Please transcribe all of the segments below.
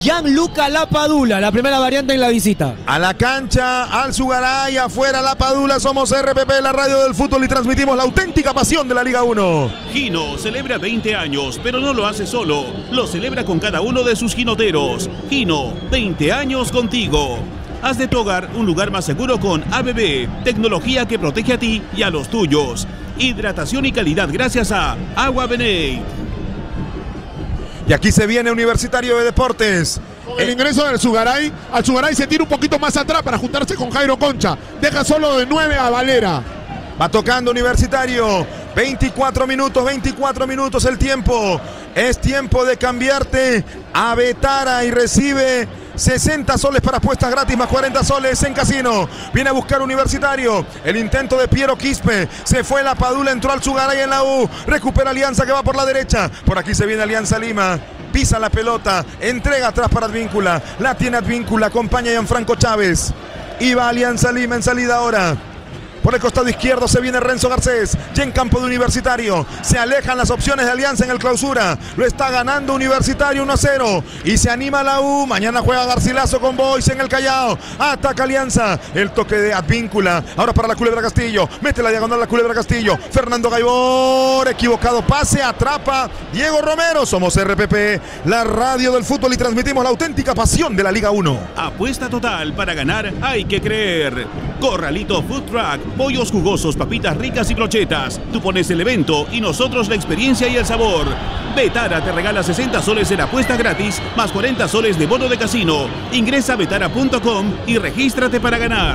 Gianluca Lapadula, la primera variante en la visita. A la cancha, al Zugaray, afuera Lapadula. Somos RPP, la radio del fútbol, y transmitimos la auténtica pasión de la Liga 1. Gino celebra 20 años, pero no lo hace solo. Lo celebra con cada uno de sus ginoteros. Gino, 20 años contigo. Haz de tu hogar un lugar más seguro con ABB, tecnología que protege a ti y a los tuyos. Hidratación y calidad gracias a Agua Beneit. Y aquí se viene Universitario de Deportes. Con el ingreso del Zugaray, al Zugaray se tira un poquito más atrás para juntarse con Jairo Concha. Deja solo de 9 a Valera. Va tocando Universitario. 24 minutos el tiempo. Es tiempo de cambiarte a Betara y recibe 60 soles para apuestas gratis más 40 soles en casino. Viene a buscar Universitario. El intento de Piero Quispe. Se fue Lapadula, entró al Zugaray en la U. Recupera Alianza que va por la derecha. Por aquí se viene Alianza Lima. Pisa la pelota. Entrega atrás para Advíncula. La tiene Advíncula. Acompaña a Gianfranco Chávez. Y va Alianza Lima en salida ahora. Por el costado izquierdo se viene Renzo Garcés. Ya en campo de Universitario. Se alejan las opciones de Alianza en el clausura. Lo está ganando Universitario 1-0. Y se anima la U. Mañana juega Garcilaso con Boys en el Callao. Ataca Alianza. El toque de Advíncula. Ahora para la Culebra Castillo. Mete la diagonal a la Culebra Castillo. Fernando Gaibor. Equivocado pase. Atrapa Diego Romero. Somos RPP, la radio del fútbol, y transmitimos la auténtica pasión de la Liga 1. Apuesta total. Para ganar hay que creer. Corralito Food Truck. Pollos jugosos, papitas ricas y brochetas. Tú pones el evento y nosotros la experiencia y el sabor. Betara te regala 60 soles en apuesta gratis más 40 soles de bono de casino. Ingresa a betara.com y regístrate para ganar.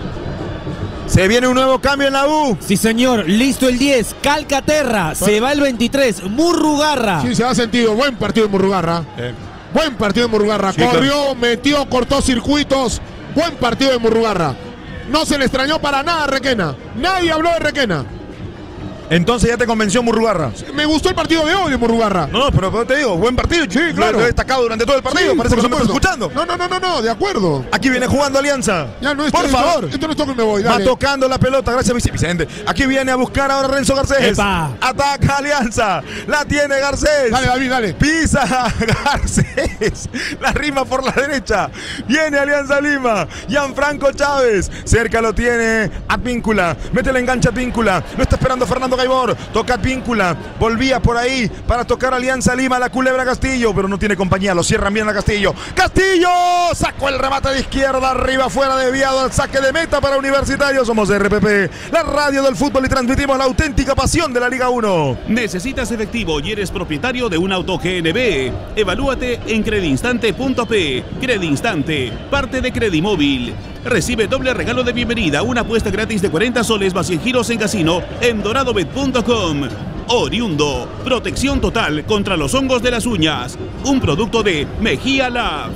Se viene un nuevo cambio en la U. Sí, señor. Listo el 10. Calcaterra. Se va el 23. Murrugarra. Sí, se ha sentido. Buen partido de Murrugarra. Buen partido de Murrugarra. Sí, corrió, metió, cortó circuitos. Buen partido de Murrugarra. No se le extrañó para nada a Requena. Nadie habló de Requena. Entonces ya te convenció Murrugarra. Me gustó el partido de hoy de Murrugarra. No, pero te digo, buen partido. Sí, claro. Lo he destacado durante todo el partido. Sí, parece que no me estás escuchando. No, de acuerdo. Aquí viene jugando Alianza. Ya no, por favor. Esto no es toque y me voy. Dale. Va tocando la pelota, gracias Vicente. Aquí viene a buscar ahora Renzo Garcés. ¡Epa! Ataca Alianza. La tiene Garcés. Dale, David, dale. Pisa Garcés. La rima por la derecha. Viene Alianza Lima. Gianfranco Chávez. Cerca lo tiene Advíncula. Mete la engancha Advíncula. Lo está esperando Fernando Gaibor. Toca Advíncula. Volvía por ahí para tocar Alianza Lima. La Culebra Castillo. Pero no tiene compañía. Lo cierran bien a Castillo. ¡Castillo! Sacó el remate de izquierda. Arriba, fuera, desviado al saque de meta para Universitario. Somos RPP, la radio del fútbol, y transmitimos la auténtica pasión de la Liga 1. ¿Necesitas efectivo y eres propietario de un auto GNB? Evalúate en credinstante.p. Credinstante, parte de Credimóvil. Recibe doble regalo de bienvenida, una apuesta gratis de 40 soles más 100 giros en casino en doradobet.com. Oriundo, protección total contra los hongos de las uñas. Un producto de Mejía Lab.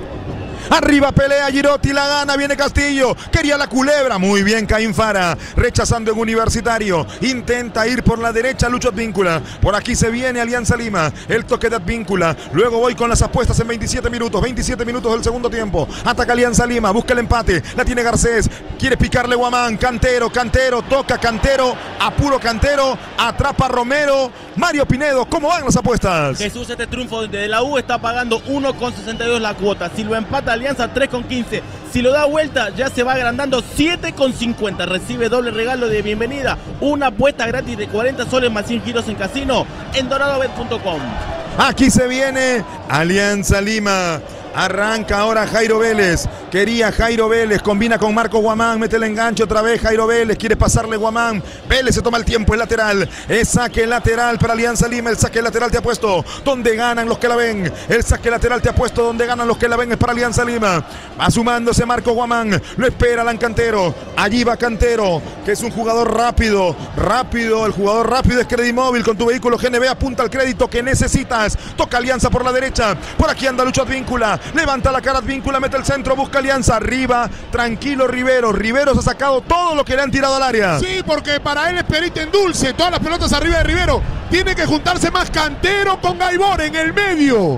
Arriba pelea Girotti, la gana, viene Castillo, quería la Culebra, muy bien Caín Fara, rechazando en Universitario, intenta ir por la derecha Lucho Advíncula, por aquí se viene Alianza Lima, el toque de Advíncula, luego voy con las apuestas en 27 minutos del segundo tiempo, ataca Alianza Lima, busca el empate, la tiene Garcés, quiere picarle Guamán, Cantero, toca Cantero, apuro Cantero, atrapa Romero, Mario Pinedo, ¿cómo van las apuestas? Jesús, este triunfo de la U está pagando 1,62 la cuota, si lo empata Alianza 3,15, si lo da vuelta ya se va agrandando 7,50, recibe doble regalo de bienvenida, una apuesta gratis de 40 soles más 100 giros en casino en doradobet.com. Aquí se viene Alianza Lima. Arranca ahora Jairo Vélez. Quería Jairo Vélez. Combina con Marco Guamán. Mete el enganche otra vez Jairo Vélez. Quiere pasarle Guamán. Vélez se toma el tiempo. Es lateral. Es saque lateral para Alianza Lima. El saque lateral te ha puesto donde ganan los que la ven. El saque lateral te ha puesto donde ganan los que la ven. Es para Alianza Lima. Va sumándose Marco Guamán. Lo espera Alan Cantero. Allí va Cantero, que es un jugador rápido. El jugador rápido es Credimóvil. Con tu vehículo GNB apunta al crédito que necesitas. Toca Alianza por la derecha. Por aquí anda Lucho Advíncula. Levanta la cara Advíncula, mete el centro, busca Alianza, arriba, tranquilo Rivero. Rivero se ha sacado todo lo que le han tirado al área. Sí, porque para él es perita en dulce, todas las pelotas arriba de Rivero. Tiene que juntarse más Cantero con Gaibor en el medio.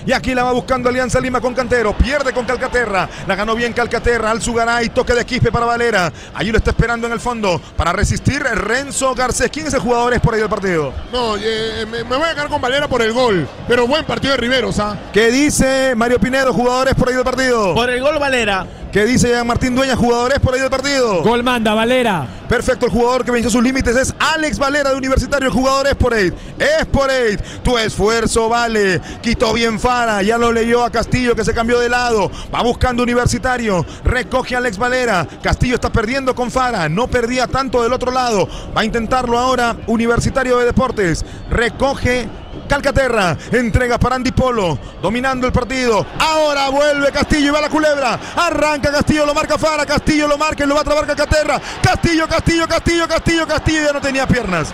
Y aquí la va buscando Alianza Lima con Cantero. Pierde con Calcaterra. La ganó bien Calcaterra. Alzugaray, toque de Quispe para Valera. Allí lo está esperando en el fondo para resistir Renzo Garcés. ¿Quién es el jugador por ahí del partido? No, me voy a quedar con Valera por el gol. Pero buen partido de Riveros, ¿ah? ¿Qué dice Mario Pinedo, jugadores por ahí del partido? Por el gol Valera. ¿Qué dice Martín Dueña, jugadores por ahí del partido? Gol manda, Valera. Perfecto, el jugador que venció sus límites es Alex Valera de Universitario. El jugador es por ahí. Es por ahí. Tu esfuerzo vale. Quitó bien Fara. Ya lo leyó a Castillo que se cambió de lado. Va buscando Universitario. Recoge a Alex Valera. Castillo está perdiendo con Fara. No perdía tanto del otro lado. Va a intentarlo ahora Universitario de Deportes. Recoge Calcaterra, entrega para Andy Polo, dominando el partido. Ahora vuelve Castillo y va la culebra. Arranca Castillo, lo marca Fara. Castillo lo marca y lo va a trabar Calcaterra. Castillo. Ya no tenía piernas.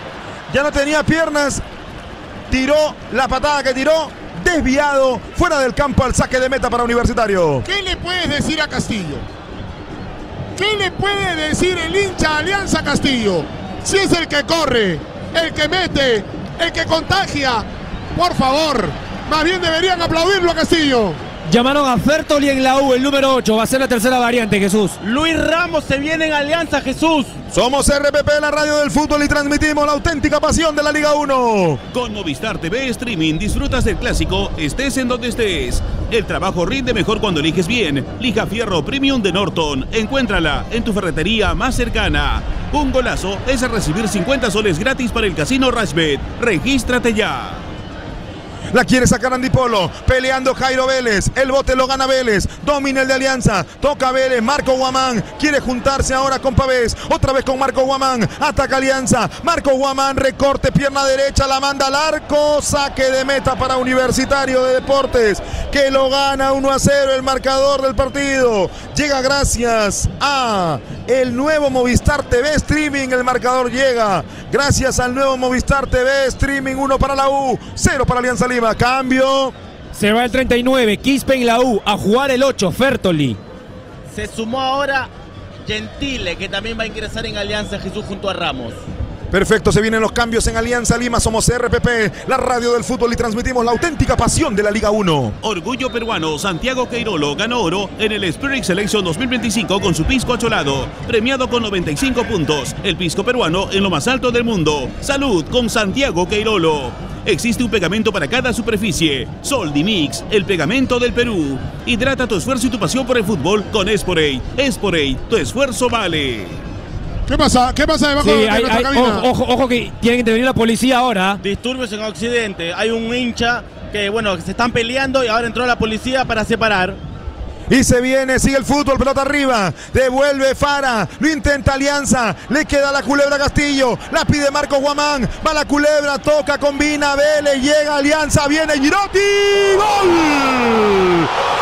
Tiró la patada que tiró. Desviado, fuera del campo al saque de meta para Universitario. ¿Qué le puedes decir a Castillo? ¿Qué le puede decir el hincha Alianza Castillo? Si es el que corre, el que mete, el que contagia. Por favor, más bien deberían aplaudirlo a Castillo. Llamaron a Fertoli en la U, el número 8. Va a ser la tercera variante, Jesús. Luis Ramos se viene en Alianza, Jesús. Somos RPP, la radio del fútbol, y transmitimos la auténtica pasión de la Liga 1. Con Movistar TV Streaming disfrutas del clásico, estés en donde estés. El trabajo rinde mejor cuando eliges bien. Lija Fierro Premium de Norton. Encuéntrala en tu ferretería más cercana. Un golazo es recibir 50 soles gratis para el casino Rashbet. Regístrate ya. La quiere sacar Andy Polo, peleando Jairo Vélez, el bote lo gana Vélez, domina el de Alianza, toca Vélez, Marco Guamán, quiere juntarse ahora con Pavés, otra vez con Marco Guamán, ataca Alianza, Marco Guamán, recorte, pierna derecha, la manda al arco, saque de meta para Universitario de Deportes, que lo gana 1-0 el marcador del partido. Llega gracias a el nuevo Movistar TV Streaming, el marcador llega gracias al nuevo Movistar TV Streaming. 1 para la U, 0 para Alianza Lima. Cambio. Se va el 39, Quispe en la U, a jugar el 8, Fertoli. Se sumó ahora Gentile, que también va a ingresar en Alianza, Jesús, junto a Ramos. Perfecto, se vienen los cambios en Alianza Lima. Somos RPP, la radio del fútbol, y transmitimos la auténtica pasión de la Liga 1. Orgullo peruano, Santiago Queirolo ganó oro en el Spirit Selection 2025 con su pisco acholado, premiado con 95 puntos. El pisco peruano en lo más alto del mundo. Salud con Santiago Queirolo. Existe un pegamento para cada superficie. Soldimix, el pegamento del Perú. Hidrata tu esfuerzo y tu pasión por el fútbol con Esporate. Esporate, tu esfuerzo vale. ¿Qué pasa? ¿Qué pasa debajo de nuestra cabina? Ojo que tiene que intervenir la policía ahora. Disturbios en Occidente. Hay un hincha que, bueno, se están peleando y ahora entró la policía para separar. Y se viene, sigue el fútbol, pelota arriba, devuelve Fara, lo intenta Alianza, le queda la culebra a Castillo, la pide Marco Guamán, va la culebra, toca, combina, Vélez, llega Alianza, viene Girotti, ¡gol!